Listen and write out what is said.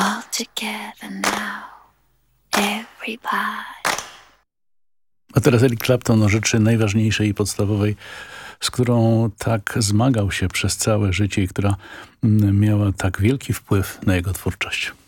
all together now, everybody. A teraz Eric Clapton o rzeczy najważniejszej i podstawowej, z którą tak zmagał się przez całe życie i która miała tak wielki wpływ na jego twórczość.